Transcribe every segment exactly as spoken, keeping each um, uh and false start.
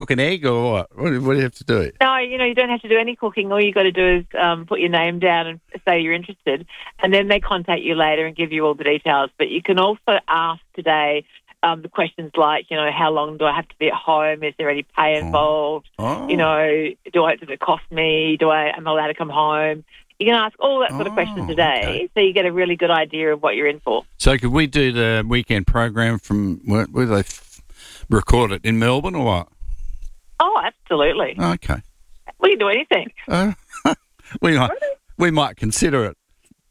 cook an egg or what? What, do- what do you have to do? No, you know, you don't have to do any cooking. All you got to do is um, put your name down and say you're interested, and then they contact you later and give you all the details. But you can also ask today um, the questions like, you know, how long do I have to be at home? Is there any pay involved? Oh. You know, do I does it cost me? Do I am I allowed to come home? You can ask all that sort of questions Oh, today, okay. so you get a really good idea of what you're in for. So could we do the weekend program from where, where they f- record it in Melbourne or what? Oh, absolutely. Okay. We can do anything. Uh, we might we might consider it.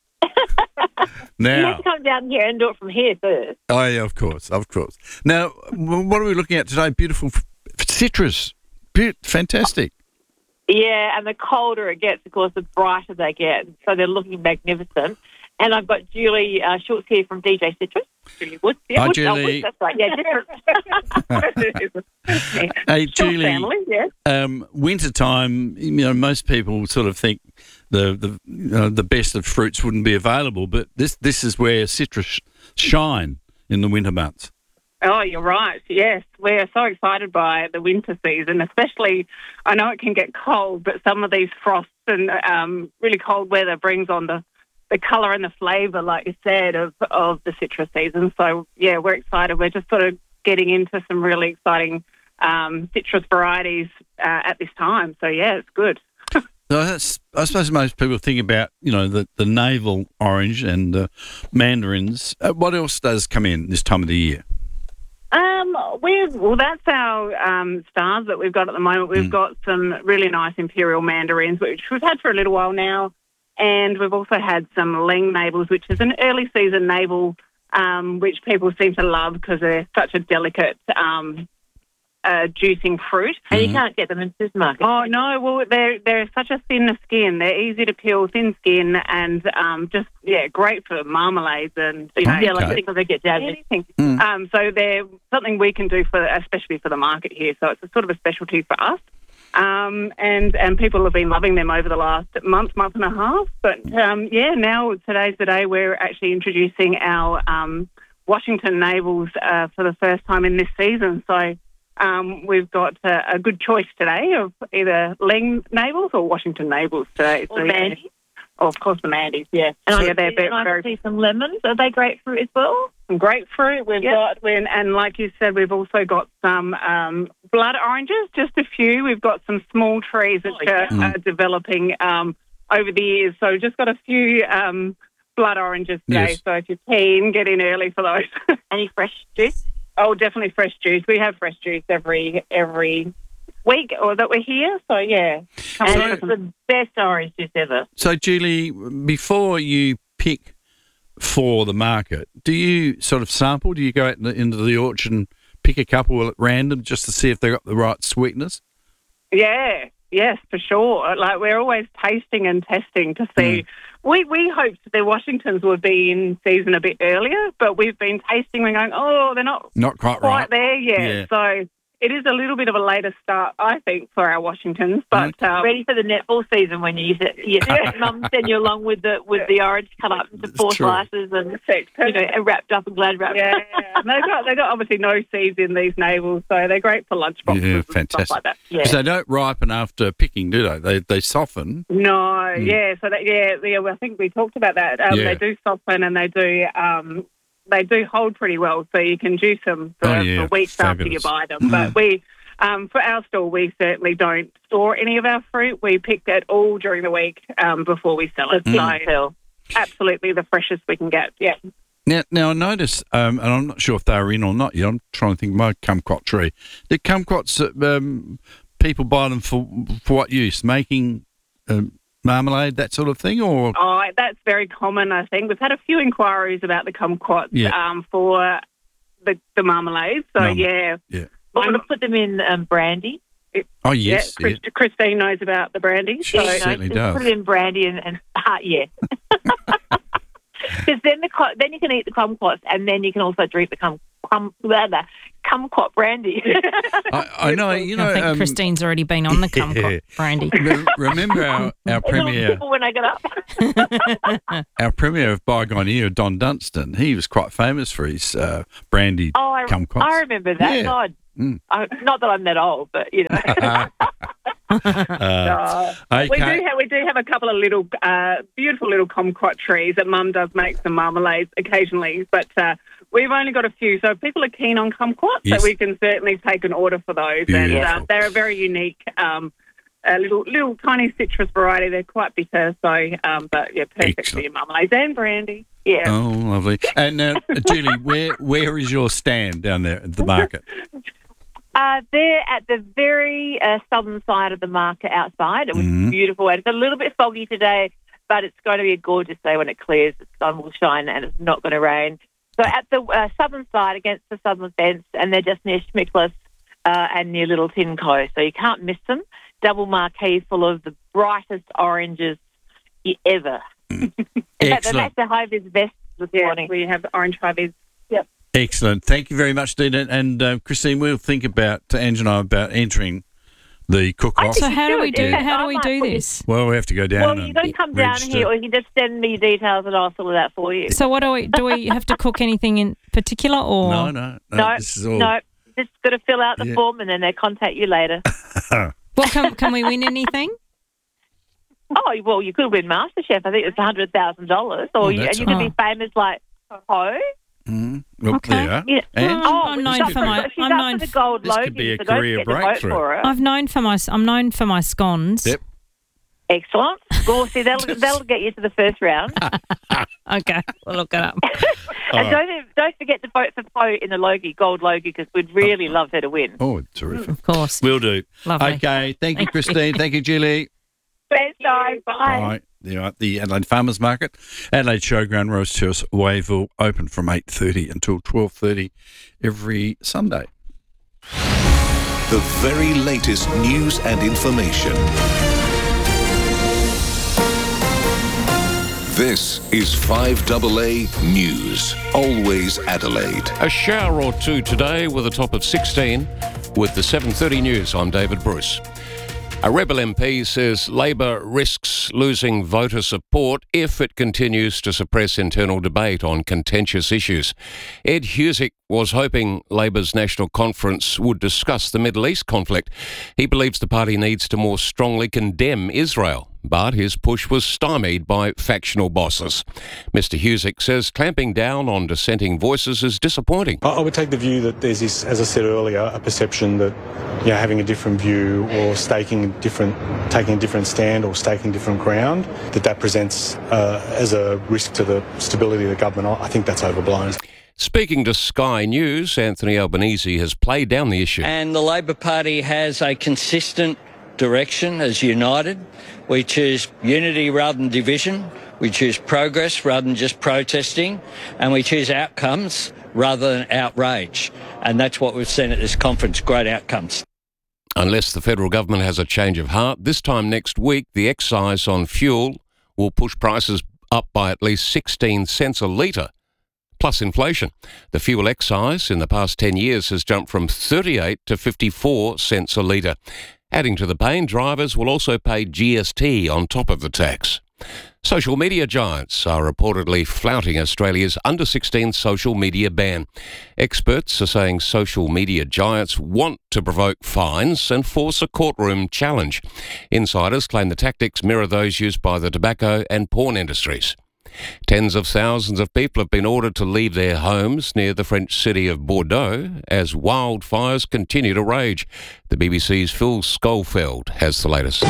You have Now, to come down here and do it from here first. oh yeah, of course, of course. Now, w- what are we looking at today? Beautiful f- citrus, Be- fantastic. Yeah, and the colder it gets, of course, the brighter they get. So they're looking magnificent. And I've got Julie uh, Schultz here from D J Citrus. Julie Woods. Yeah, Hi, Woods, oh, Julie. Woods, that's right. Yeah, different. Hey, Schultz Julie. family, yeah. Um, wintertime, you know, most people sort of think the the you know, the best of fruits wouldn't be available, but this this is where citrus shine in the winter months. Oh, you're right. Yes, we're so excited by the winter season, especially, I know it can get cold, but some of these frosts and um, really cold weather brings on the, the colour and the flavour, like you said, of, of the citrus season. So, yeah, we're excited. We're just sort of getting into some really exciting um, citrus varieties uh, at this time. So, yeah, it's good. So that's, I suppose most people think about, you know, the, the navel orange and uh, mandarins. Uh, what else does come in this time of the year? Um, we've well, that's our um, stars that we've got at the moment. We've Mm. got some really nice imperial mandarins, which we've had for a little while now, and we've also had some Leng navels, which is an early season navel, um, which people seem to love because they're such a delicate um, uh, juicing fruit. And Mhm. you can't get them in supermarkets. Oh no! Well, they're they're such a thin skin. They're easy to peel, thin skin, and um, just yeah, great for marmalades and you know, Okay. Yeah, like things that get damaged. anything. Mm. Um, so they're something we can do for, especially for the market here. So it's a sort of a specialty for us. Um, and and people have been loving them over the last month, month and a half. But um, yeah, now today's the day we're actually introducing our um, Washington navels uh, for the first time in this season. So um, we've got a, a good choice today of either Leng navels or Washington navels today. Or So, yeah. Mandy. Oh, of course, the Mandy's, yeah. And So, I yeah, they're can very, see, I very can see some lemons. Are they grapefruit as well? some grapefruit. We've Yep. got, when, and like you said, we've also got some um, blood oranges, just a few. We've got some small trees which Oh, yeah. are, are developing um, over the years. So just got a few um, blood oranges today. Yes. So if you're keen, get in early for those. Any fresh juice? Oh, definitely fresh juice. We have fresh juice every every week or that we're here. So yeah, come And in it's for some- the best orange juice ever. So, Julie, before you pick for the market, do you sort of sample? Do you go out in the, into the orchard and pick a couple at random just to see if they got the right sweetness? Yeah, yes, for sure. Like we're always tasting and testing to see. Mm. We we hoped the Washingtons would be in season a bit earlier, but we've been tasting and going, oh, they're not Not quite quite right. there yet. Yeah. So it is a little bit of a later start, I think, for our Washingtons. But um, Ready for the netball season when you use it. Yeah, mum send you along with the with the orange cut up into four true. slices and perfect. you know and wrapped up and glad wrapped. yeah, and they got they got obviously no seeds in these navels, so they're great for lunch boxes Yeah, and fantastic. stuff like that. Yeah. Because they don't ripen after picking, do they? They they soften. No, yeah, so that yeah, yeah, well, I think we talked about that. Um, Yeah. They do soften and they do um, they do hold pretty well, so you can juice them for, Oh, yeah, for weeks fabulous. after you buy them. But we, um, for our store, we certainly don't store any of our fruit. We pick it all during the week um, before we sell it. Mm. So absolutely the freshest we can get. Yeah. Now, now I noticed, um, and I'm not sure if they were in or not yet. I'm trying to think of my kumquat tree. The kumquats, um, people buy them for for what use? Making um, marmalade, that sort of thing, or Oh, that's very common, I think. We've had a few inquiries about the kumquats Yeah. um, for the, the marmalade. So, Marmalade. yeah. yeah. I'm going to put them in um, brandy. Oh yes, yeah, Chris, Christine knows about the brandy. She So, She certainly just does. Put it in brandy and, and uh, yeah. Because then the co- then you can eat the kumquats and then you can also drink the kumquats cum, blah, blah, kumquat brandy. I, I know, you know. I think um, Christine's already been on the kumquat brandy. re- remember our, our premier, when I got up. our premier of bygone year, Don Dunstan. He was quite famous for his uh, brandy Oh, I, kumquats. I remember that. Yeah. God. Mm. I, not that I'm that old, but, you know. Uh, We do okay. have we do have a couple of little uh, beautiful little kumquat trees that Mum does make some marmalades occasionally, but uh, we've only got a few. So if people are keen on kumquats, Yes. so we can certainly take an order for those. And uh, Beautiful. they're a very unique, um, a little little tiny citrus variety. They're quite bitter, so um, but yeah, perfect Excellent. for your marmalades and brandy. Yeah. Oh, lovely. And uh, Julie, where where is your stand down there at the market? Uh, they're at the very uh, southern side of the market outside. It was Mhm. beautiful. And it's a little bit foggy today, but it's going to be a gorgeous day when it clears. The sun will shine and it's not going to rain. So at the uh, southern side against the southern fence, and they're just near Schmicklis uh, and near Little Tin Co. So you can't miss them. Double marquee full of the brightest oranges you ever. In fact, they've Excellent. actually high-vis vests this Yeah, morning. we have orange high-vis. Yep. Excellent. Thank you very much, Dina. And uh, Christine, we'll think about, to Ange and I, about entering the cook-off. So how do we do? Yeah. How do I we might do put you- this? Well, we have to go down Well, and you don't come down register. here, or you can just send me your details and I'll fill it out for you. So what do we do? We have to cook anything in particular, or No, no, no. No, this is all. no, just got to fill out the Yeah. form and then they contact you later. Well, can can we win anything? Oh, well, you could win MasterChef. I think it's one hundred thousand dollars. Or Oh, you, and that's you could all be famous like Ho. Mm, well, Okay. there you are. Yeah. And Oh, but I'm known she's up for my- She's I'm up known for the f- gold This could Logie, be a so don't career forget to vote breakthrough. for her. I've known for my I'm known for my scones. Yep. Excellent. Well, see, that'll, that'll get you to the first round. Okay, we'll look it up. And Oh. don't don't forget to vote for Po in the Logie, gold Logie, because we'd really love her to win. Oh, terrific. Of course. We'll do. Lovely. Okay. Thank you, Thank Christine. Thank you, Julie. Thanks, guys. Bye. All right. There you are, the Adelaide Farmers Market, Adelaide Showground, Rose Terrace, Wayville, open from eight thirty until twelve thirty every Sunday. The very latest news and information. This is five A A News. Always Adelaide. A shower or two today with a top of sixteen. With the seven thirty news, I'm David Bruce. A Rebel M P says Labor risks losing voter support if it continues to suppress internal debate on contentious issues. Ed Husick was hoping Labor's National Conference would discuss the Middle East conflict. He believes the party needs to more strongly condemn Israel, but his push was stymied by factional bosses. Mister Husick says clamping down on dissenting voices is disappointing. I I would take the view that there's this, as I said earlier, a perception that, you know, having a different view or staking a different, taking a different stand or staking different ground, that that presents uh, as a risk to the stability of the government. I I think that's overblown. Speaking to Sky News, Anthony Albanese has played down the issue. And the Labor Party has a consistent direction as united. We choose unity rather than division. We choose progress rather than just protesting. And we choose outcomes rather than outrage. And that's what we've seen at this conference, great outcomes. Unless the federal government has a change of heart, this time next week, the excise on fuel will push prices up by at least sixteen cents a litre, plus inflation. The fuel excise in the past ten years has jumped from thirty-eight to fifty-four cents a litre. Adding to the pain, drivers will also pay G S T on top of the tax. Social media giants are reportedly flouting Australia's under sixteen social media ban. Experts are saying social media giants want to provoke fines and force a courtroom challenge. Insiders claim the tactics mirror those used by the tobacco and porn industries. Tens of thousands of people have been ordered to leave their homes near the French city of Bordeaux as wildfires continue to rage. The B B C's Phil Schofield has the latest.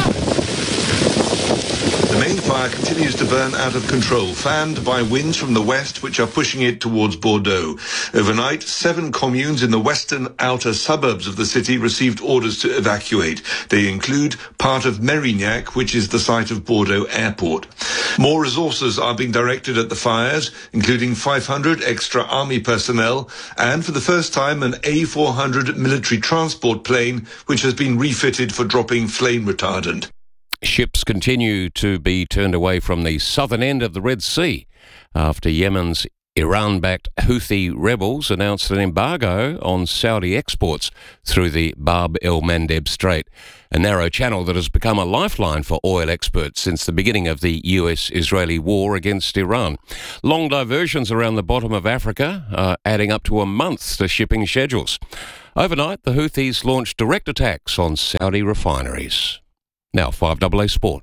The main fire continues to burn out of control, fanned by winds from the west which are pushing it towards Bordeaux. Overnight, seven communes in the western outer suburbs of the city received orders to evacuate. They include part of Mérignac, which is the site of Bordeaux Airport. More resources are being directed at the fires, including five hundred extra army personnel and, for the first time, an A four hundred military transport plane, which has been refitted for dropping flame retardant. Ships continue to be turned away from the southern end of the Red Sea after Yemen's Iran-backed Houthi rebels announced an embargo on Saudi exports through the Bab el-Mandeb Strait, a narrow channel that has become a lifeline for oil exports since the beginning of the U S-Israeli war against Iran. Long diversions around the bottom of Africa are adding up to a month to shipping schedules. Overnight, the Houthis launched direct attacks on Saudi refineries. Now, five double A Sport.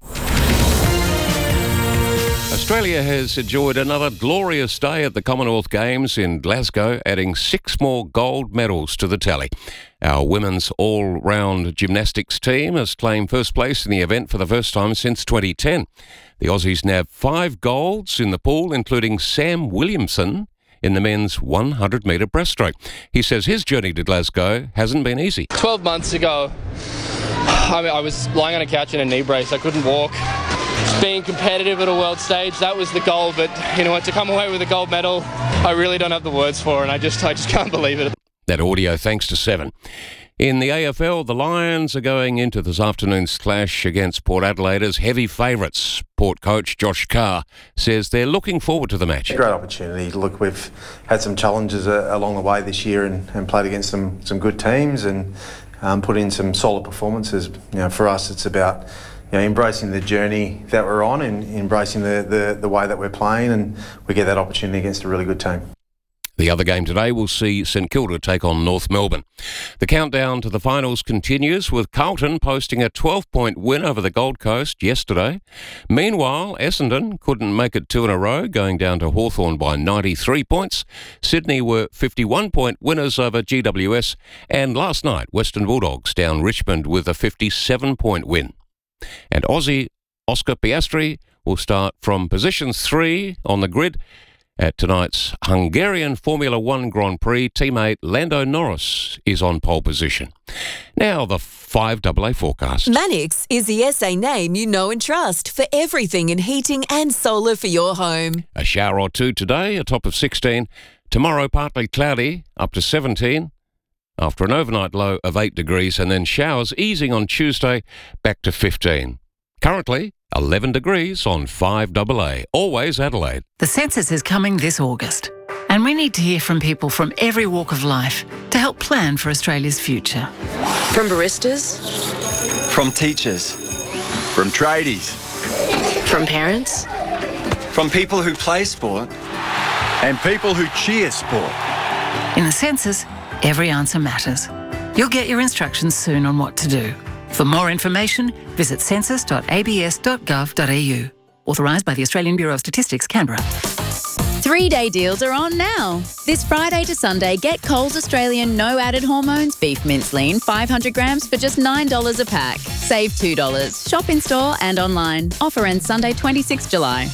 Australia has enjoyed another glorious day at the Commonwealth Games in Glasgow, adding six more gold medals to the tally. Our women's all-round gymnastics team has claimed first place in the event for the first time since twenty ten. The Aussies nabbed five golds in the pool, including Sam Williamson in the men's one hundred metre breaststroke. He says his journey to Glasgow hasn't been easy. twelve months ago, I, mean, I was lying on a couch in a knee brace. I couldn't walk. Being competitive at a world stage, that was the goal, but you know what, to come away with a gold medal, I really don't have the words for, and I just I just can't believe it. That audio thanks to Seven. In the A F L, the Lions are going into this afternoon's clash against Port Adelaide as heavy favourites. Port coach Josh Carr says they're looking forward to the match. Great opportunity. Look, we've had some challenges uh, along the way this year and, and played against some, some good teams and um, put in some solid performances. You know, for us, it's about you know, embracing the journey that we're on and embracing the, the, the way that we're playing, and we get that opportunity against a really good team. The other game today will see St Kilda take on North Melbourne. The countdown to the finals continues, with Carlton posting a twelve-point win over the Gold Coast yesterday. Meanwhile, Essendon couldn't make it two in a row, going down to Hawthorn by ninety-three points. Sydney were fifty-one-point winners over G W S, and last night Western Bulldogs down Richmond with a fifty-seven-point win. And Aussie Oscar Piastri will start from position three on the grid at tonight's Hungarian Formula One Grand Prix. Teammate Lando Norris is on pole position. Now the five double A forecast. Mannix is the S A name you know and trust for everything in heating and solar for your home. A shower or two today, a top of sixteen. Tomorrow partly cloudy, up to seventeen. After an overnight low of eight degrees, and then showers easing on Tuesday, back to fifteen. Currently eleven degrees on five double A. Always Adelaide. The census is coming this August, and we need to hear from people from every walk of life to help plan for Australia's future. From baristas, from teachers, from tradies, from parents, from people who play sport, and people who cheer sport. In the census, every answer matters. You'll get your instructions soon on what to do. For more information, visit census dot a b s dot gov dot a u. Authorised by the Australian Bureau of Statistics, Canberra. Three-day deals are on now. This Friday to Sunday, get Coles Australian No Added Hormones Beef Mince Lean five hundred grams for just nine dollars a pack. Save two dollars. Shop in store and online. Offer ends Sunday, twenty-sixth of July.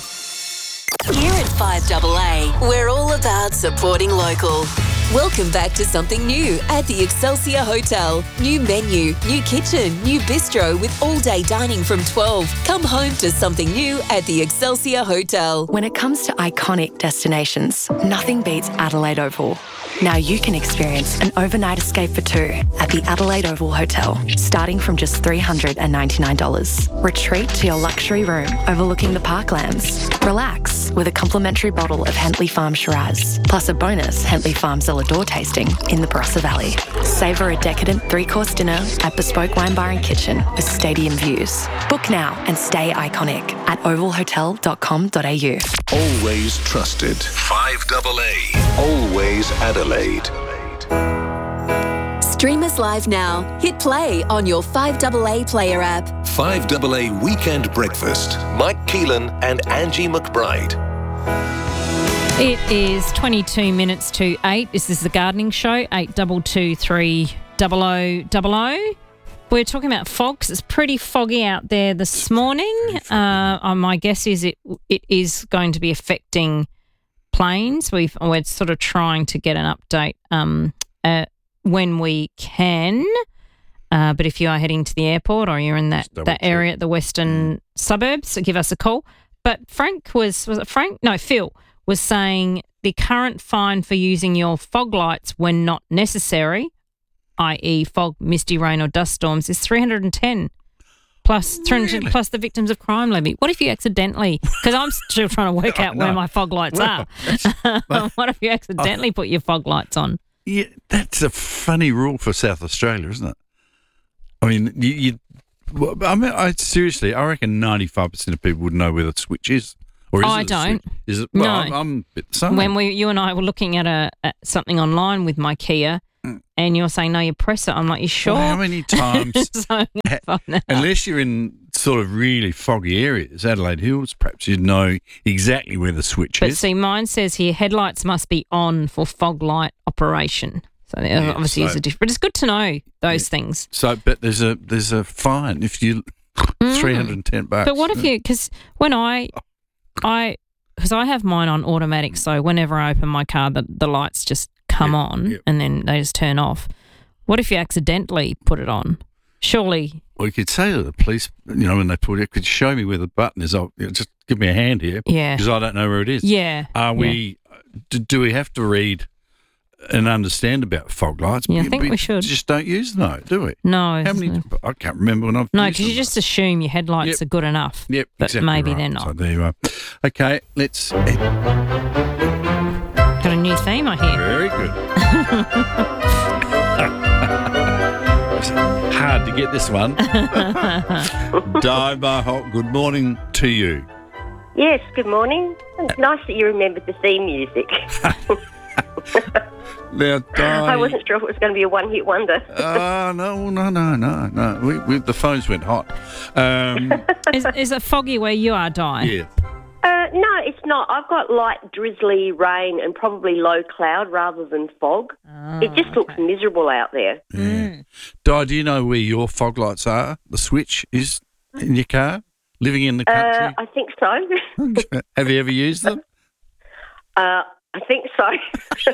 Here at five double A, we're all about supporting local. Welcome back to something new at the Excelsior Hotel. New menu, new kitchen, new bistro with all-day dining from twelve. Come home to something new at the Excelsior Hotel. When it comes to iconic destinations, nothing beats Adelaide Oval. Now you can experience an overnight escape for two at the Adelaide Oval Hotel, starting from just three hundred ninety-nine dollars. Retreat to your luxury room overlooking the parklands. Relax with a complimentary bottle of Hentley Farm Shiraz, plus a bonus Hentley Farm Zelador tasting in the Barossa Valley. Savour a decadent three-course dinner at Bespoke Wine Bar and Kitchen with stadium views. Book now and stay iconic at oval hotel dot com dot a u. Always trusted. five double A. Always Adelaide. Stream us live now. Hit play on your five double A player app. five double A Weekend Breakfast. Mike Keelan and Angie McBride. It is twenty-two minutes to eight. This is the Gardening Show, eight two two three double oh double oh. We're talking about fog 'cause it's pretty foggy out there this morning. Uh, my guess is it it is going to be affecting planes. We've, we're sort of trying to get an update um, uh, when we can. Uh, but if you are heading to the airport or you're in that, that area at the western suburbs, give us a call. But Frank was, was it Frank? No, Phil was saying the current fine for using your fog lights when not necessary, that is fog, misty rain or dust storms, is three hundred ten. Plus, really? plus the victims of crime levy. What if you accidentally, because I'm still trying to work out where my fog lights well, are. What if you accidentally oh, put your fog lights on? Yeah, that's a funny rule for South Australia, isn't it? I mean, you, you well, I mean, I seriously, I reckon ninety-five percent of people would know where the switch is. Or is I it don't. Switch? Is it? Well, no. I'm, I'm a bit the same. When we, you and I were looking at a at something online with my Kia, mm. and you're saying, no, you press it. I'm like, you sure? Well, how many times? so unless you're in sort of really foggy areas, Adelaide Hills, perhaps you'd know exactly where the switch but is. But see, mine says here, headlights must be on for fog light operation. So there yeah, obviously so, is a difference. But it's good to know those yeah. things. So, but there's a there's a fine if you mm. three hundred and ten bucks. But what if you? Because when I, I, because I have mine on automatic, so whenever I open my car, the the lights just come yeah, on yeah. and then they just turn off. What if you accidentally put it on? Surely. Well, you could say to the police, you know, when they put it, could you show me where the button is? I'll, you know, just give me a hand here. Yeah. Because I don't know where it is. Yeah. Are we? Yeah. Do, do we have to read and understand about fog lights? Yeah, I think we, we should. Just don't use them, though, do we? No. How many? I can't remember when I've No, used because you just assume your headlights yep. are good enough. Yep, but exactly maybe right. they're not. So there you are. Okay, let's. Got a new theme, I hear. Very good. It's hard to get this one. Di Barholt, good morning to you. Yes, good morning. It's nice that you remembered the theme music. Now, Di, I wasn't sure if it was going to be a one-hit wonder. Oh, uh, no, no, no, no, no. We, we, the phones went hot. Um, is, is it foggy where you are, Di? Yeah. Uh, no, it's not. I've got light, drizzly rain and probably low cloud rather than fog. Oh, it just okay. looks miserable out there. Yeah. Mm. Di, do you know where your fog lights are? The switch is in your car? Living in the country? Uh, I think so. Have you ever used them? Uh, I think so.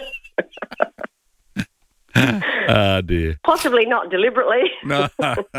Oh, dear. Possibly not deliberately. No.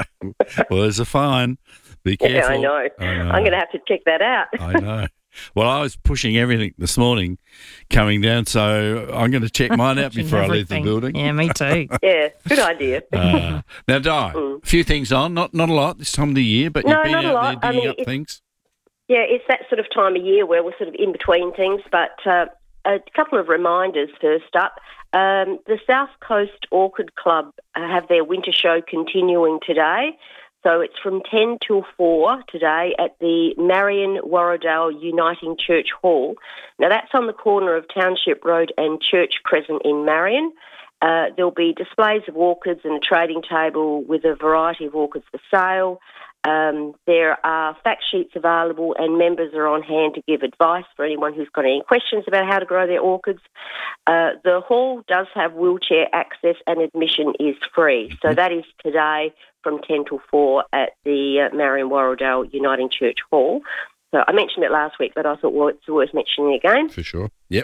Well, there's a fine. Be careful. Yeah, I know. I know. I'm going to have to check that out. I know. Well, I was pushing everything this morning coming down, so I'm going to check mine out before everything. I leave the building. Yeah, me too. Yeah, good idea. Uh, now, Di, mm. a few things on. Not not a lot this time of the year, but no, you've been not out a lot. there digging I mean, up things. Yeah, it's that sort of time of year where we're sort of in between things, but uh, a couple of reminders first up. Um, the South Coast Orchid Club have their winter show continuing today. So it's from ten till four today at the Marion Warradale Uniting Church Hall. Now, that's on the corner of Township Road and Church Crescent in Marion. Uh, there'll be displays of orchids and a trading table with a variety of orchids for sale. Um, there are fact sheets available and members are on hand to give advice for anyone who's got any questions about how to grow their orchids. Uh, the hall does have wheelchair access and admission is free. So that is today from ten till four at the uh, Marion Warradale Uniting Church Hall. So I mentioned it last week, but I thought, well, it's worth mentioning again. For sure. Yep.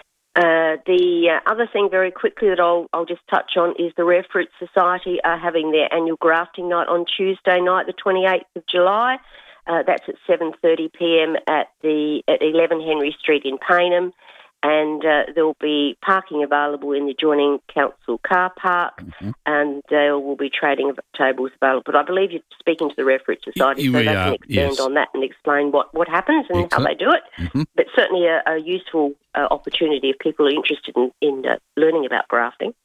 Uh, the uh, other thing very quickly that I'll, I'll just touch on is the Rare Fruit Society are having their annual grafting night on Tuesday night, the twenty-eighth of July. Uh, that's at seven thirty p.m. at the at eleven Henry Street in Payneham. And uh, there'll be parking available in the adjoining council car park, mm-hmm. and there will be trading tables available. But I believe you're speaking to the Rare Fruit Society, we so they are, can expand yes. on that and explain what, what happens and Excellent. how they do it. Mm-hmm. But certainly a, a useful uh, opportunity if people are interested in, in uh, learning about grafting.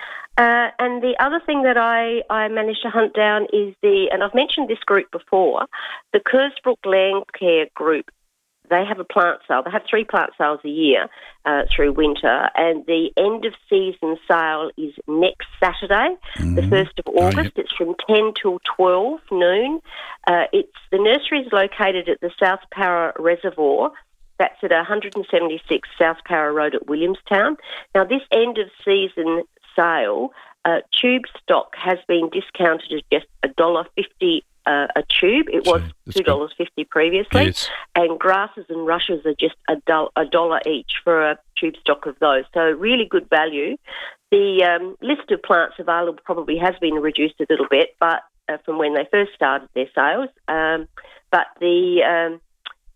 Uh, and the other thing that I, I managed to hunt down is the, and I've mentioned this group before, the Kersbrook Land Care Group. They have a plant sale. They have three plant sales a year uh, through winter, and the end of season sale is next Saturday, mm-hmm. the first of August. Oh, yep. It's from ten till twelve noon. Uh, it's the nursery is located at the South Para Reservoir. That's at one seventy-six South Para Road at Williamstown. Now, this end of season sale, uh, tube stock has been discounted at just one dollar fifty Uh, a tube. It was two dollars fifty previously, yes. and grasses and rushes are just a, do- a dollar each for a tube stock of those. So really good value. The um, list of plants available probably has been reduced a little bit, but uh, from when they first started their sales. Um, but the um,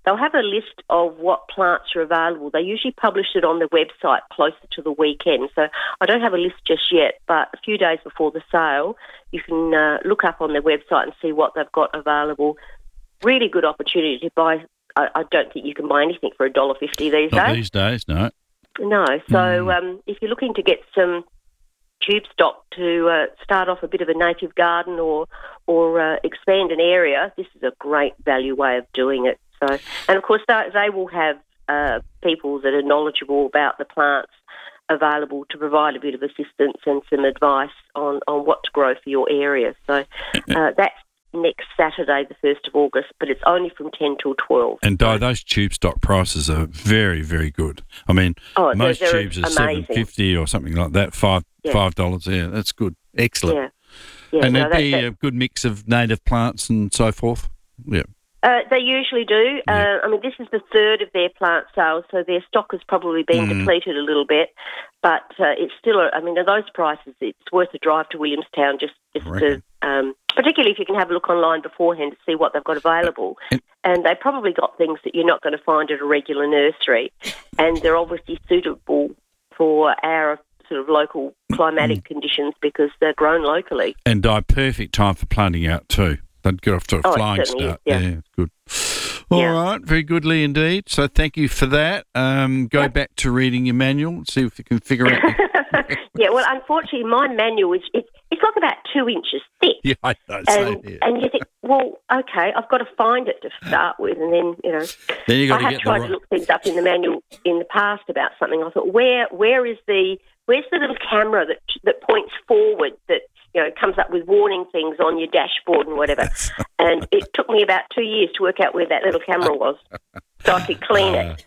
they'll have a list of what plants are available. They usually publish it on their website closer to the weekend. So I don't have a list just yet, but a few days before the sale, you can uh, look up on their website and see what they've got available. Really good opportunity to buy. I, I don't think you can buy anything for one dollar fifty these Not days. these days, no. No. So Mm. um, if you're looking to get some tube stock to uh, start off a bit of a native garden or or uh, expand an area, this is a great value way of doing it. So, and of course, they, they will have uh, people that are knowledgeable about the plants available to provide a bit of assistance and some advice on, on what to grow for your area. So uh, that's next Saturday, the first of August, but it's only from ten till twelve. And Di, those tube stock prices are very, very good. I mean, Oh, most they're- they're tubes are amazing. seven fifty or something like that. Five Yeah. five dollars. Yeah, that's good. Excellent. Yeah. Yeah, and no, there'd that- be that- a good mix of native plants and so forth. Yeah. Uh, they usually do. Uh, I mean, this is the third of their plant sales, so their stock has probably been Mm. depleted a little bit. But uh, it's still, a, I mean, at those prices, it's worth a drive to Williamstown just, just to, um, particularly if you can have a look online beforehand to see what they've got available. And they probably got things that you're not going to find at a regular nursery. And they're obviously suitable for our sort of local climatic Mm. conditions because they're grown locally. And Di, perfect time for planting out too. They'd get off to a Oh, it flying certainly start. is, yeah. good. All right, very goodly indeed. So thank you for that. Um, go back to reading your manual, see if you can figure out. Yeah, well, unfortunately, my manual is it's, it's like about two inches thick. Yeah, I know. Same And, here. and you think, well, okay, I've got to find it to start with, and then you know, Then you got I to have get the tried right- to look things up in the manual in the past about something. I thought, where where is the where's the little camera that that points forward that you know comes up with warning things on your dashboard and whatever? And it took me about two years to work out where that little camera was, so I could clean it.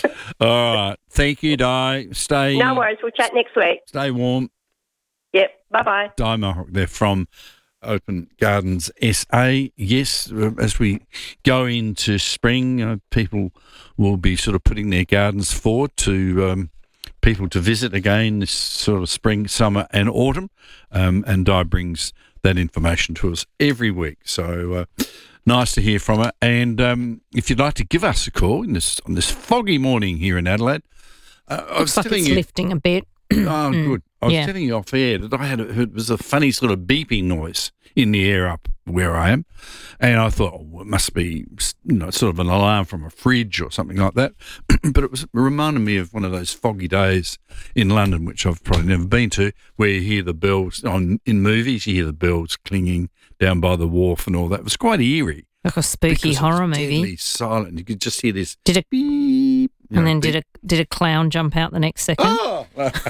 All right. Thank you, Di. Stay. No worries. We'll chat next week. Stay warm. Yep. Bye bye. Di Mohawk there from Open Gardens S A. Yes, uh, as we go into spring, uh, people will be sort of putting their gardens forward to um, people to visit again this sort of spring, summer and autumn. Um, and Di brings that information to us every week. So uh, nice to hear from her. And um, if you'd like to give us a call in this on this foggy morning here in Adelaide, uh, I was Looks like telling it's you. lifting a bit. Oh, good. I was Yeah. telling you off air that I had a, it was a funny sort of beeping noise in the air up where I am, and I thought, oh, it must be you know sort of an alarm from a fridge or something like that. But it was it reminded me of one of those foggy days in London, which I've probably never been to, where you hear the bells on in movies. You hear the bells clinging down by the wharf and all that. It was quite eerie. Like a spooky because it was horror movie. deadly silent. You could just hear this. Did it beep? you And know, then did beep. a did a clown jump out the next second? Oh!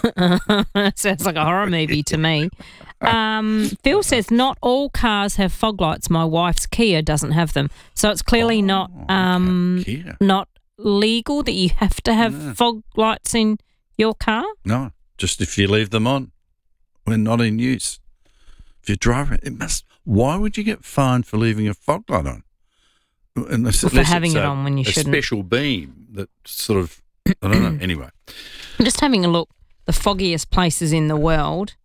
Sounds like a horror movie to me. Um, Phil says not all cars have fog lights. My wife's Kia doesn't have them, so it's clearly Oh, not um, not legal that you have to have No. fog lights in your car. No, just if you leave them on when not in use. If you drive it, it must. Why would you get fined for leaving a fog light on? Unless, Or for unless having it's it a, on when you a shouldn't. special beam that sort of. I don't know. Anyway, I'm just having a look. The foggiest places in the world.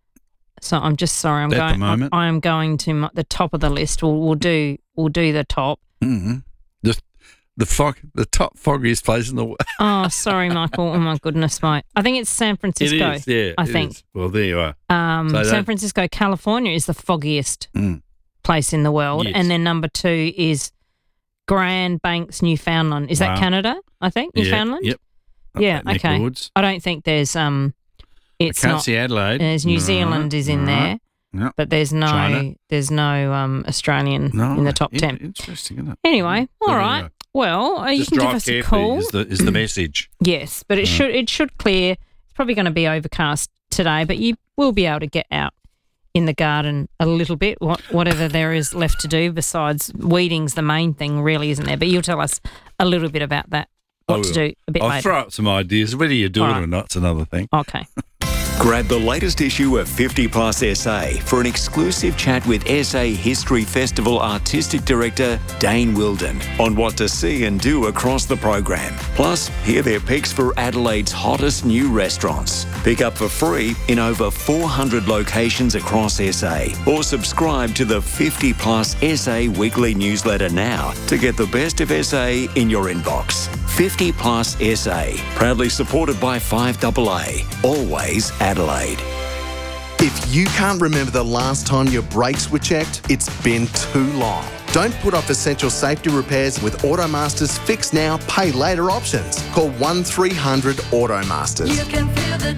So I'm just sorry. I'm At the going. moment. I am going to my, the top of the list. We'll, we'll do. We'll do the top. mm-hmm. just the fog, the top foggiest place in the world. Oh, sorry, Michael. Oh my goodness, mate. I think it's San Francisco. It is, yeah. I it think. is. Well, there you are. Um, So San that- Francisco, California is the foggiest Mm. place in the world. Yes. And then number two is Grand Banks, Newfoundland. Is that Wow. Canada, I think? Yeah, Newfoundland? Yep. Up Yeah, that neck of okay. woods. I don't think there's, um, it's I can't not, see Adelaide. there's New No, Zealand is in no, there, no. but there's no, China. there's no um, Australian No, in the top in- ten. Interesting, isn't it? Anyway, all There we right. go. Well, uh, you Just can give drive us a carefully call. Is the, is the message. Yes, but it Uh. should it should clear. It's probably going to be overcast today, but you will be able to get out in the garden a little bit. What whatever there is left to do besides weeding's the main thing, really, isn't there? But you'll tell us a little bit about that. I What to will. do a bit I'll later. throw up some ideas. Whether you do All it right. or not, it's another thing. Okay. Grab the latest issue of fifty plus S A for an exclusive chat with S A History Festival Artistic Director Dane Wilden on what to see and do across the program. Plus, hear their picks for Adelaide's hottest new restaurants. Pick up for free in over four hundred locations across S A, or subscribe to the fifty plus S A weekly newsletter now to get the best of S A in your inbox. fifty plus S A, proudly supported by five double A, always Adelaide. If you can't remember the last time your brakes were checked, it's been too long. Don't put off essential safety repairs with Automaster's Fix Now, Pay Later options. Call one three hundred Automasters. You can feel the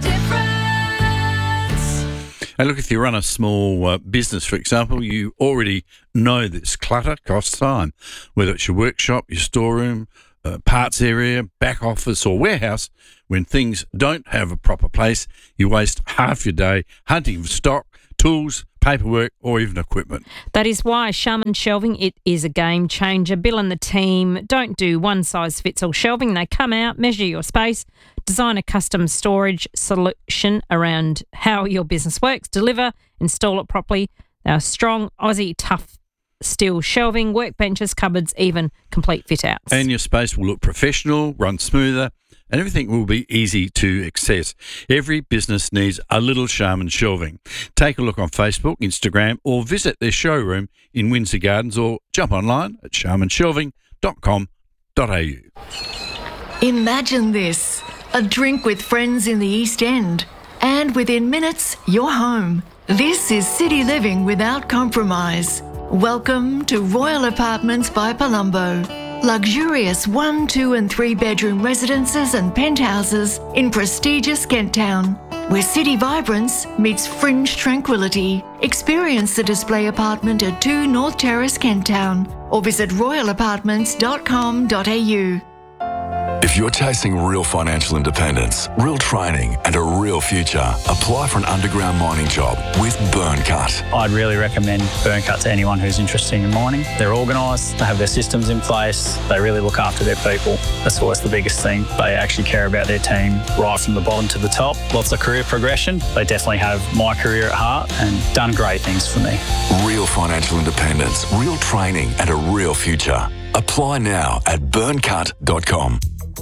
difference. And look, if you run a small uh, business, for example, you already know that clutter costs time. Whether it's your workshop, your storeroom, uh, parts area, back office or warehouse, when things don't have a proper place, you waste half your day hunting for stock, tools, paperwork or even equipment. That is why Sharman Shelving, it is a game changer. Bill and the team don't do one-size-fits-all shelving. They come out, measure your space, design a custom storage solution around how your business works, deliver, install it properly. They're strong, Aussie, tough steel shelving, workbenches, cupboards, even complete fit-outs. And your space will look professional, run smoother, and everything will be easy to access. Every business needs a little Sharman Shelving. Take a look on Facebook, Instagram, or visit their showroom in Windsor Gardens, or jump online at sharman shelving dot com dot a u. Imagine this, a drink with friends in the East End, and within minutes, you're home. This is city living without compromise. Welcome to Royal Apartments by Palumbo. Luxurious one, two and three bedroom residences and penthouses in prestigious Kent Town, where city vibrance meets fringe tranquility. Experience the display apartment at two North Terrace, Kent Town, or visit royal apartments dot com dot a u. If you're chasing real financial independence, real training and a real future, apply for an underground mining job with Burncut. I'd really recommend Burncut to anyone who's interested in mining. They're organised, they have their systems in place, they really look after their people. That's always the biggest thing. They actually care about their team right from the bottom to the top. Lots of career progression. They definitely have my career at heart and done great things for me. Real financial independence, real training and a real future. Apply now at burncut dot com.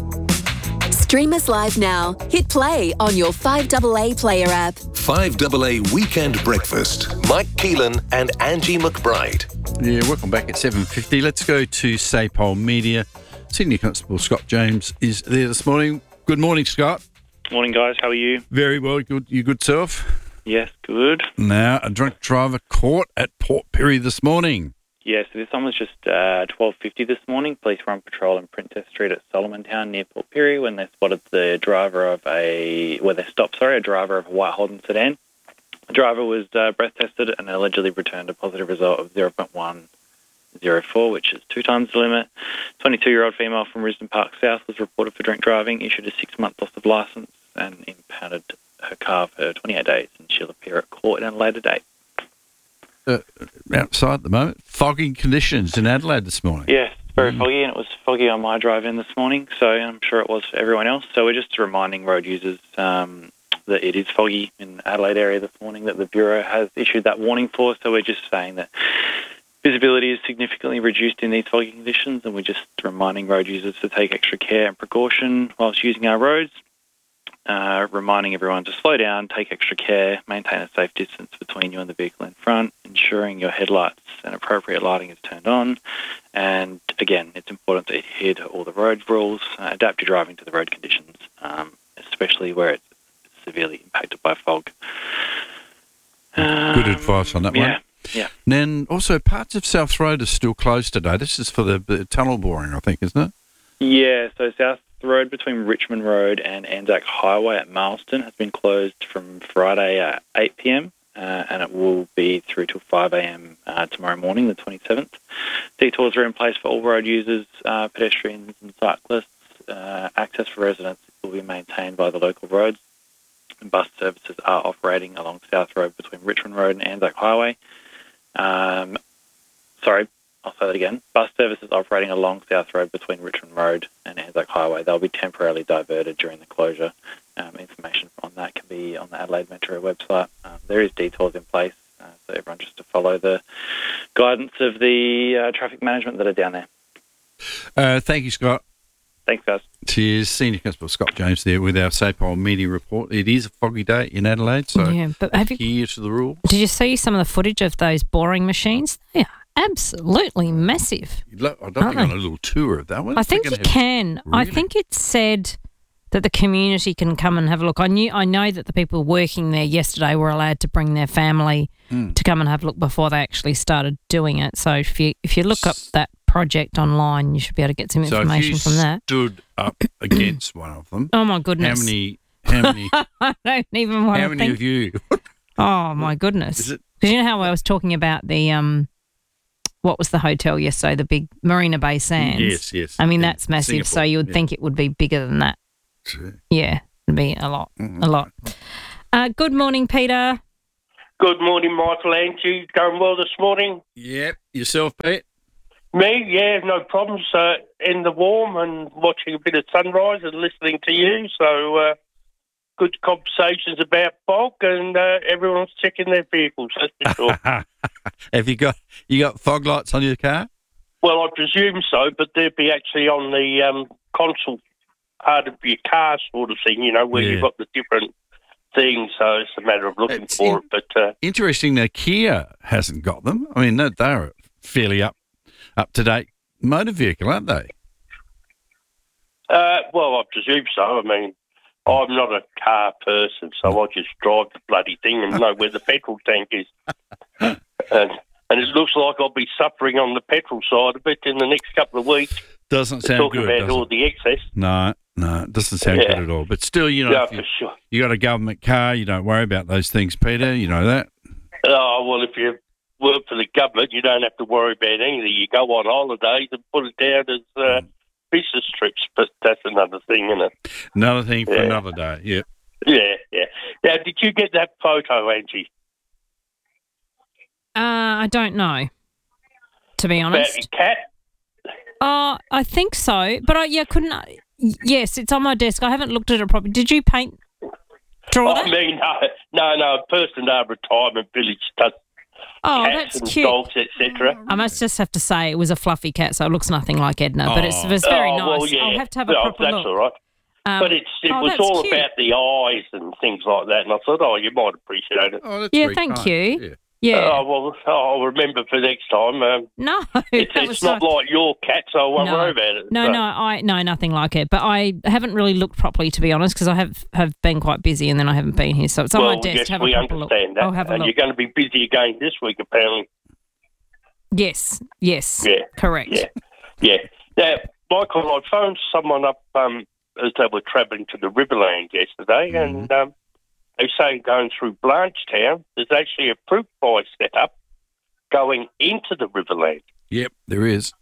Stream us live now. Hit play on your five double A player app. five double A Weekend Breakfast. Mike Keelan and Angie McBride. Yeah, welcome back at seven fifty. Let's go to Sapole Media. Senior Constable Scott James is there this morning. Good morning, Scott. Morning, guys. How are you? Very well. Good. You good self? Yes, good. Now, a drunk driver caught at Port Pirie this morning. Yeah, so this one was just uh, twelve fifty this morning. Police were on patrol in Princess Street at Solomon Town near Port Pirie when they spotted the driver of a, well, they stopped, sorry, a driver of a white Holden sedan. The driver was uh, breath tested and allegedly returned a positive result of zero point one zero four, which is two times the limit. twenty-two-year-old female from Risdon Park South was reported for drink driving, issued a six-month loss of licence and impounded her car for twenty-eight days, and she'll appear at court at a later date. Uh, outside at the moment, foggy conditions in Adelaide this morning. Yes, very mm. foggy, and it was foggy on my drive in this morning, so I'm sure it was for everyone else. So we're just reminding road users um, that it is foggy in the Adelaide area this morning, that the Bureau has issued that warning for, so we're just saying that visibility is significantly reduced in these foggy conditions, and we're just reminding road users to take extra care and precaution whilst using our roads. Uh, reminding everyone to slow down, take extra care, maintain a safe distance between you and the vehicle in front, ensuring your headlights and appropriate lighting is turned on. And again, it's important to adhere to all the road rules, uh, adapt your driving to the road conditions, um, especially where it's severely impacted by fog. Um, Good advice on that yeah, one. Yeah. And then also parts of South Road are still closed today. This is for the, the tunnel boring, I think, isn't it? Yeah, so South The road between Richmond Road and Anzac Highway at Marston has been closed from Friday at eight p.m. Uh, and it will be through till five a.m. Uh, tomorrow morning, the twenty-seventh. Detours are in place for all road users, uh, pedestrians and cyclists. Uh, access for residents will be maintained by the local roads. And bus services are operating along South Road between Richmond Road and Anzac Highway. Um, sorry. I'll say that again. Bus services operating along South Road between Richmond Road and Anzac Highway, they'll be temporarily diverted during the closure, um, information on that can be on the Adelaide Metro website. Um, there is details in place, uh, so everyone just to follow the guidance of the uh, traffic management that are down there. Uh, thank you, Scott. Thanks, guys. Cheers. Senior Constable Scott James there with our SAPOL media report. It is a foggy day in Adelaide, so Yeah, but have you- adhere to the rule. Did you see some of the footage of those boring machines? They are absolutely massive. You'd lo- I'd love to Aren't go on they? a little tour of that one. I think you can. I think it said that the community can come and have a look. I knew, I know that the people working there yesterday were allowed to bring their family Mm. to come and have a look before they actually started doing it. So if you if you look up that project online, you should be able to get some So information if you from that. stood up against one of them, Oh my goodness! how many? How many? I don't even want how to many think. of you? Oh my goodness! Is it- Because you know how I was talking about the um, what was the hotel yesterday? The big Marina Bay Sands. Yes, yes. I mean In that's massive. So Singapore, you would yeah. think it would be bigger than that. True. Yeah, it'd be a lot, Mm-hmm. a lot. Uh, good morning, Peter. Good morning, Michael. Angie, going well this morning? Yep. Yourself, Pete? Me, yeah, no problems. Uh, in the warm and watching a bit of sunrise and listening to you. So, uh, good conversations about fog, and uh, everyone's checking their vehicles. That's for sure. Have you got you got fog lights on your car? Well, I presume so, but they'd be actually on the um, console part of your car, sort of thing. You know, where Yeah. you've got the different things. So it's a matter of looking for it. But uh, Interesting that Kia hasn't got them. I mean, they're- they're a fairly up up to date motor vehicle, aren't they? Uh, well, I presume so. I mean, I'm not a car person, so I just drive the bloody thing and know where the petrol tank is. and, and it looks like I'll be suffering on the petrol side of it in the next couple of weeks. Doesn't sound Talking good. about does all it? the excess. No, no, it doesn't sound Yeah. good at all. But still, you know, Yeah, if you, for sure. you got a government car, you don't worry about those things, Peter. You know that. Oh, well, if you work for the government, you don't have to worry about anything. You go on holidays and put it down as uh, business trips, but that's another thing, isn't it? Another thing for Yeah. another day. Yeah. Yeah, yeah. Now, did you get that photo, Angie? Uh, I don't know, to be About honest. your cat? Uh, I think so, but I yeah couldn't. Yes, it's on my desk. I haven't looked at it properly. Did you paint? Draw I that? mean, no, no, no. A person in our retirement village does Oh, cats that's and cute. dogs, et cetera. I must just have to say it was a fluffy cat, so it looks nothing like Edna, but it's, it's very oh, nice. Well, yeah. I'll have to have a well, proper that's look. all right. Um, but it's it oh, was that's all cute. about the eyes and things like that, and I thought, oh, you might appreciate it. Oh, Yeah, thank you. Yeah. Oh, well, I'll remember for next time. Um, No, it's, that it's was not nice. like your cat, so I won't No. worry about it. No, So- no, I no nothing like it. But I haven't really looked properly, to be honest, because I have, have been quite busy and then I haven't been here, so it's on well, my desk. yes, to have we a proper look. understand that. I'll have a and look. you're going to be busy again this week, apparently. Yes, yes, Yeah. correct. Yeah, yeah. Now, Michael, I phoned someone up um, as they were travelling to the Riverland yesterday, Mm-hmm. and um, they were saying going through Blanchetown, there's actually a fruit fly set up going into the Riverland. Yep, there is.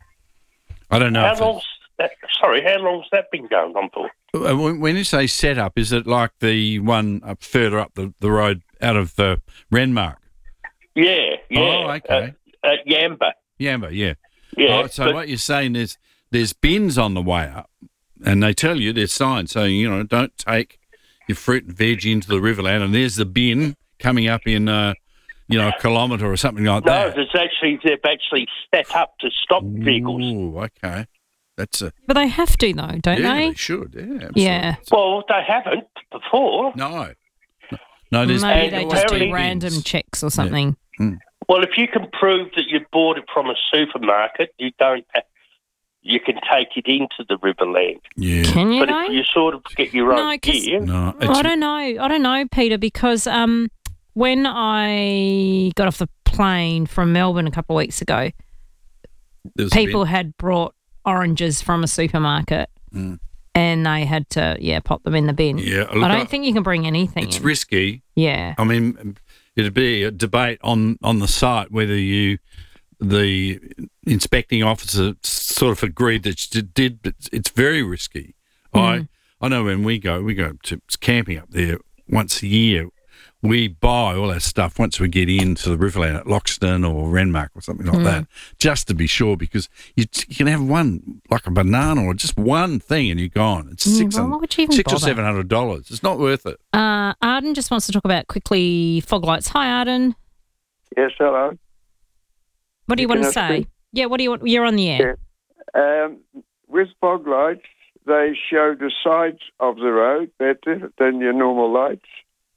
I don't know. How if long's that? Sorry, how long's that been going on for? it- uh, when when you say set up, is it like the one up further up the, the road out of uh, Renmark? Yeah, yeah. Oh, okay. At, at Yamba. Yamba, yeah. Yeah, Oh, so but- what you're saying is there's bins on the way up, and they tell you there's signs saying, you know, don't take your fruit and veg into the Riverland, and there's the bin coming up in, uh, you know, a kilometre or something like No, that. there's actually they've actually set up to stop vehicles. Ooh, okay. That's a But they have to, though, don't yeah, they? they should. Yeah, absolutely. Yeah. Well, they haven't before. No. No, there's Maybe they just do apparently- random checks or something. Well, if you can prove that you bought it from a supermarket, you don't. Have, you can take it into the Riverland. Yeah. Can you But though? if you sort of get your own No, 'cause- gear, No, I don't know. I don't know, Peter, because um, when I got off the plane from Melbourne a couple of weeks ago, There's a people bin. had brought oranges from a supermarket Mm. and they had to, yeah, pop them in the bin. Yeah, look, I don't I- think you can bring anything It's in. risky. Yeah. I mean, it'd be a debate on, on the site whether you, the inspecting officer, sort of agreed that she did, but it's very risky. Mm. I I know when we go, we go to camping up there once a year. we buy all our stuff once we get into the Riverland at Loxton or Renmark or something like Mm. that, just to be sure, because you, you can have one, like a banana or just one thing and you're gone. It's Mm, six, well, hun- why would you even six or bother? seven hundred dollars. It's not worth it. Uh, Arden just wants to talk about quickly fog lights. Hi, Arden. Yes, hello. What do you, Can want to I say? speak? Yeah, what do you want? You're on the air. Um, with fog lights, they show the sides of the road better than your normal lights.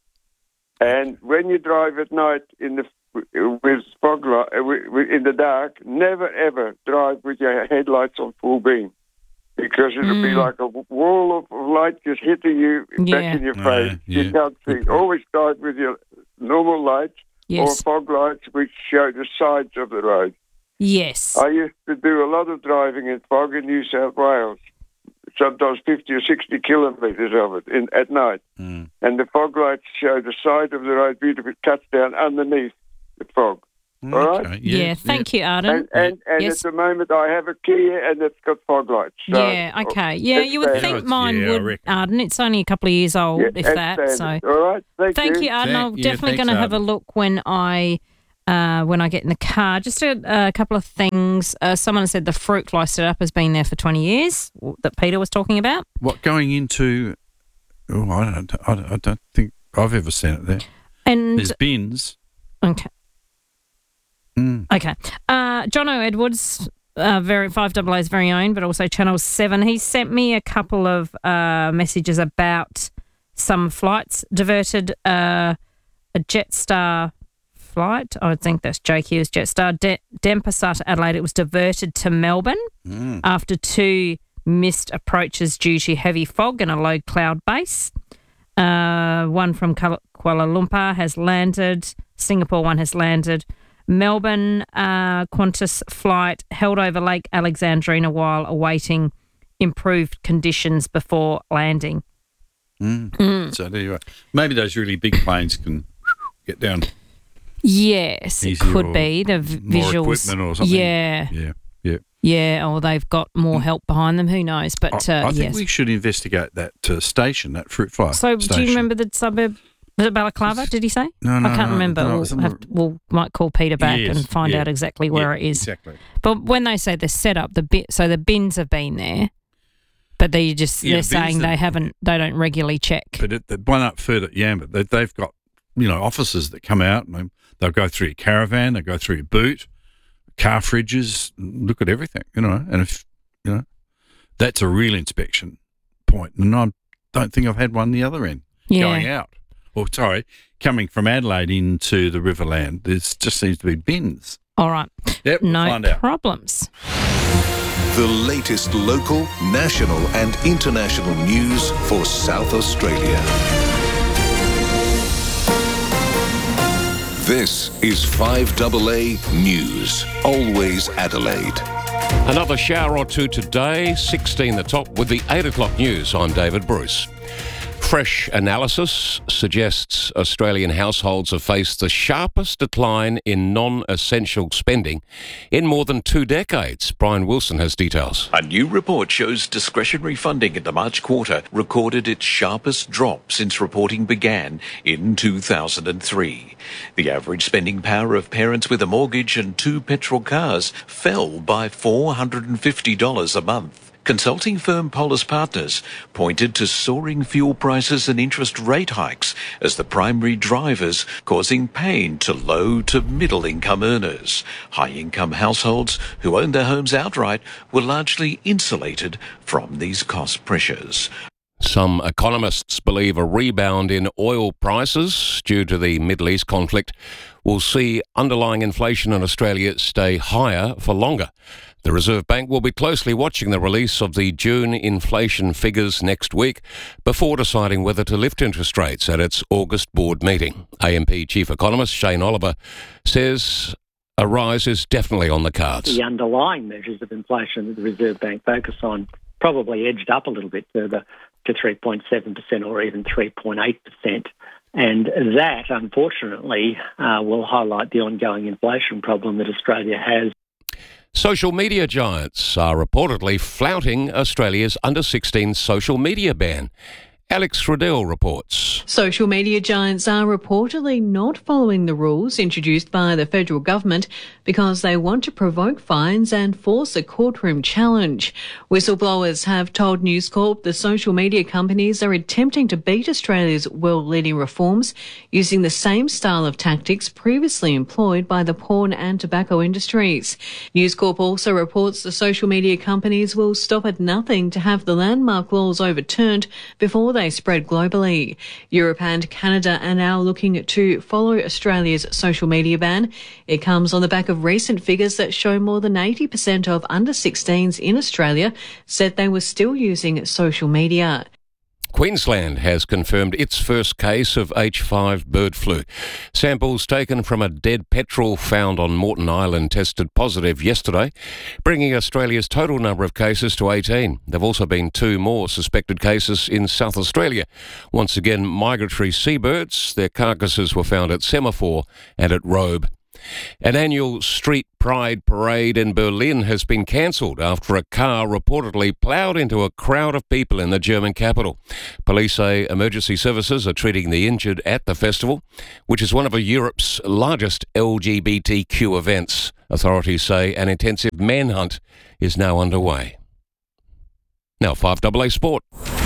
And when you drive at night in the with fog light in the dark, never ever drive with your headlights on full beam, because it'll be Mm. like a wall of light just hitting you Yeah. back in your Oh, face. yeah, You yeah. can't see. Always drive with your normal lights Yes. or fog lights which show the sides of the road. Yes. I used to do a lot of driving in fog in New South Wales, sometimes fifty or sixty kilometres of it in, at night. Mm. And the fog lights show the side of the road beautifully cuts down underneath the fog. All right? Okay, Yeah, thank you, Arden. And, and, and Yes. at the moment I have a Kia and it's got fog lights. So Yeah, okay. Yeah, it's you would standard. think mine Yeah, I would, reckon. Arden. It's only a couple of years old, Yeah, if it's that. So standard. All right, thank, Thank you. you, Arden. Thank- I'm yeah, definitely thanks, going to have a Arden. look when I uh, when I get in the car. Just a, a couple of things. Uh, someone said the fruit fly setup has been there for twenty years that Peter was talking about. What, going into, oh, I don't, I don't, I don't think I've ever seen it there. And There's bins. okay, Mm. okay. Uh, Jono Edwards, uh, very five double A's very own, but also Channel Seven. He sent me a couple of uh, messages about some flights diverted. Uh, a Jetstar flight, I would think that's J Q's Jetstar, De- Denpasar to Adelaide. It was diverted to Melbourne Mm. after two missed approaches due to heavy fog and a low cloud base. Uh, one from Kuala Kuala Lumpur has landed. Singapore one has landed. Melbourne uh, Qantas flight held over Lake Alexandrina while awaiting improved conditions before landing. Mm. Mm. So there you are. Maybe those really big planes can get down. Yes, it Easier could or be the v- more visuals. equipment or something. Yeah, Yeah, yeah. yeah. Or they've got more help behind them. Who knows? But I, uh, I think yes. we should investigate that uh, station, that fruit fly So, station. do you remember the suburb? Was it Balaclava? Did he say? No, no, I can't no, remember. no, we'll, it's- have, we'll might call Peter back Yes, and find yeah, out exactly where yeah, it is. Exactly. But when they say the setup, the bit, so the bins have been there, but they just Yeah, they're bins saying have- they haven't, they don't regularly check. But it, the one up further at Yamba, they, they've got, you know, officers that come out and they, they'll go through your caravan, they go through your boot, car fridges, look at everything, you know. And if, you know, that's a real inspection point. And I don't think I've had one the other end Yeah. going out. Or, sorry, coming from Adelaide into the Riverland. There just seems to be bins. All right, Yep, we'll no find out. problems. The latest local, national, and international news for South Australia. This is five double A News, always Adelaide. Another shower or two today, sixteen the top with the eight o'clock news. I'm David Bruce. Fresh analysis suggests Australian households have faced the sharpest decline in non-essential spending in more than two decades. Brian Wilson has details. A new report shows discretionary funding in the March quarter recorded its sharpest drop since reporting began in two thousand three. The average spending power of parents with a mortgage and two petrol cars fell by four hundred fifty dollars a month. Consulting firm Polis Partners pointed to soaring fuel prices and interest rate hikes as the primary drivers, causing pain to low to middle income earners. High income households who own their homes outright were largely insulated from these cost pressures. Some economists believe a rebound in oil prices due to the Middle East conflict will see underlying inflation in Australia stay higher for longer. The Reserve Bank will be closely watching the release of the June inflation figures next week before deciding whether to lift interest rates at its August board meeting. A M P Chief Economist Shane Oliver says a rise is definitely on the cards. The underlying measures of inflation that the Reserve Bank focus on probably edged up a little bit further to three point seven percent or even three point eight percent. And that, unfortunately, uh, will highlight the ongoing inflation problem that Australia has. Social media giants are reportedly flouting Australia's under sixteen social media ban Alex Riddell reports. Social media giants are reportedly not following the rules introduced by the federal government because they want to provoke fines and force a courtroom challenge. Whistleblowers have told News Corp the social media companies are attempting to beat Australia's world-leading reforms using the same style of tactics previously employed by the porn and tobacco industries. News Corp also reports the social media companies will stop at nothing to have the landmark laws overturned before they spread globally. Europe and Canada are now looking to follow Australia's social media ban. It comes on the back of recent figures that show more than eighty percent of under sixteens in Australia said they were still using social media. Queensland has confirmed its first case of H five bird flu. Samples taken from a dead petrel found on Moreton Island tested positive yesterday, bringing Australia's total number of cases to eighteen. There have also been two more suspected cases in South Australia. Once again, migratory seabirds. Their carcasses were found at Semaphore and at Robe. An annual street pride parade in Berlin has been cancelled after a car reportedly ploughed into a crowd of people in the German capital. Police say emergency services are treating the injured at the festival, which is one of Europe's largest L G B T Q events. Authorities say an intensive manhunt is now underway. Now, five A A Sport.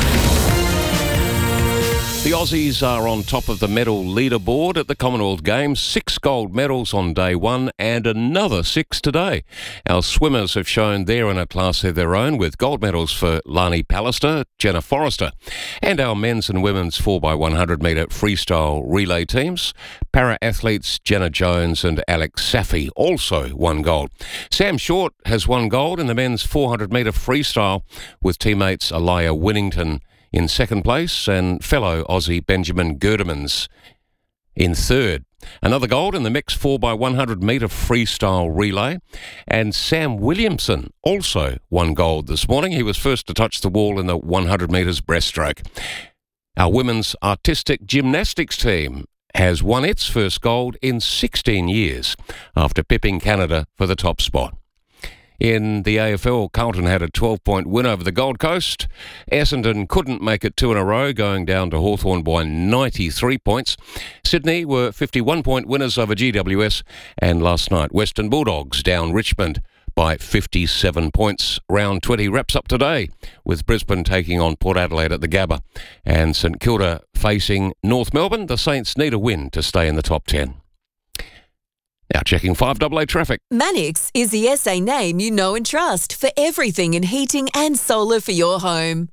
The Aussies are on top of the medal leaderboard at the Commonwealth Games. Six gold medals on day one and another six today. Our swimmers have shown they're in a class of their own with gold medals for Lani Pallister, Jenna Forrester, and our men's and women's four by one hundred metre freestyle relay teams. Para-athletes Jenna Jones and Alex Safi also won gold. Sam Short has won gold in the men's four hundred metre freestyle with teammates Elia Winnington in second place and fellow Aussie Benjamin Gerdemans in third. Another gold in the mixed four by one hundred metre freestyle relay. And Sam Williamson also won gold this morning. He was first to touch the wall in the one hundred metres breaststroke. Our women's artistic gymnastics team has won its first gold in sixteen years after pipping Canada for the top spot. In the A F L, Carlton had a twelve-point win over the Gold Coast. Essendon couldn't make it two in a row, going down to Hawthorn by ninety-three points. Sydney were fifty-one-point winners over G W S. And last night, Western Bulldogs down Richmond by fifty-seven points. Round twenty wraps up today, with Brisbane taking on Port Adelaide at the Gabba. And St Kilda facing North Melbourne. The Saints need a win to stay in the top ten. Now checking five A A traffic. Manix is the S A name you know and trust for everything in heating and solar for your home.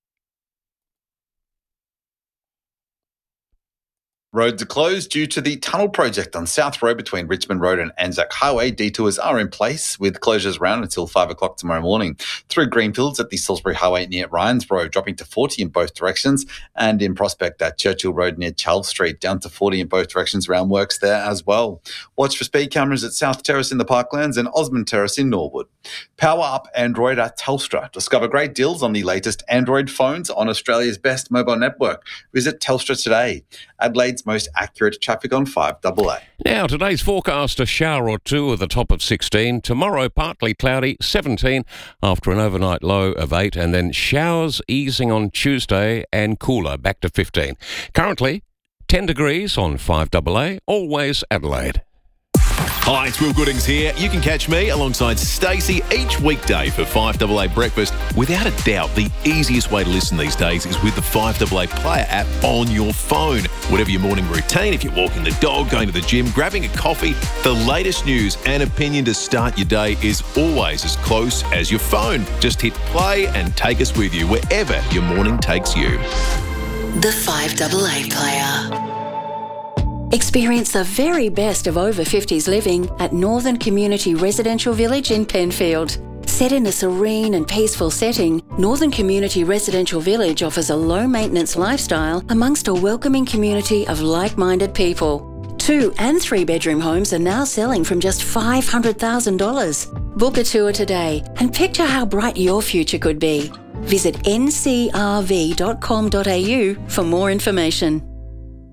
Roads are closed due to the tunnel project on South Road between Richmond Road and Anzac Highway. Detours are in place with closures around until five o'clock tomorrow morning. Through Greenfields at the Salisbury Highway near Ryans Road, dropping to forty in both directions, and in Prospect at Churchill Road near Charles Street, down to forty in both directions around works there as well. Watch for speed cameras at South Terrace in the Parklands and Osmond Terrace in Norwood. Power up Android at Telstra. Discover great deals on the latest Android phones on Australia's best mobile network. Visit Telstra today. Adelaide's most accurate traffic on five A A. Now, today's forecast, a shower or two at the top of sixteen. Tomorrow, partly cloudy, seventeen, after an overnight low of eight. And then showers easing on Tuesday and cooler, back to fifteen. Currently, ten degrees on five A A, always Adelaide. Hi, it's Will Goodings here. You can catch me alongside Stacey each weekday for five A A Breakfast. Without a doubt, the easiest way to listen these days is with the five A A Player app on your phone. Whatever your morning routine, if you're walking the dog, going to the gym, grabbing a coffee, the latest news and opinion to start your day is always as close as your phone. Just hit play and take us with you wherever your morning takes you. The five A A Player. Experience the very best of over fifties living at Northern Community Residential Village in Penfield. Set in a serene and peaceful setting, Northern Community Residential Village offers a low-maintenance lifestyle amongst a welcoming community of like-minded people. Two and three-bedroom homes are now selling from just five hundred thousand dollars. Book a tour today and picture how bright your future could be. Visit n c r v dot com dot a u for more information.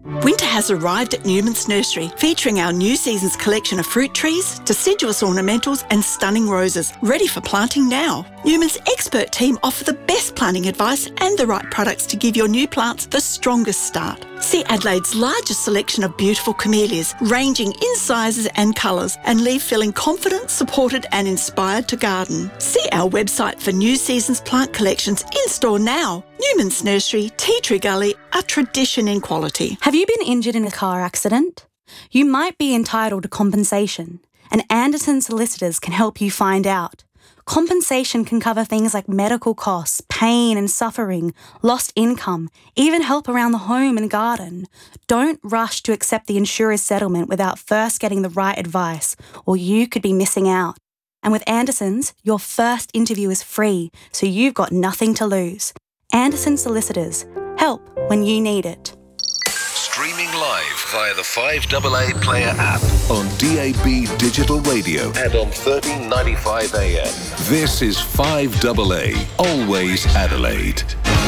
Winter has arrived at Newman's Nursery, featuring our new season's collection of fruit trees, deciduous ornamentals and stunning roses, ready for planting now. Newman's expert team offer the best planting advice and the right products to give your new plants the strongest start. See Adelaide's largest selection of beautiful camellias, ranging in sizes and colours, and leave feeling confident, supported and inspired to garden. See our website for new season's plant collections in store now. Newman's Nursery, Tea Tree Gully, a tradition in quality. Have you been injured in a car accident? You might be entitled to compensation, and Anderson Solicitors can help you find out. Compensation can cover things like medical costs, pain and suffering, lost income, even help around the home and garden. Don't rush to accept the insurer's settlement without first getting the right advice, or you could be missing out. And with Anderson's, your first interview is free, so you've got nothing to lose. Anderson Solicitors. Help when you need it. Streaming live via the five A A Player app on D A B Digital Radio and on thirteen ninety-five A M. This is five A A, always Adelaide.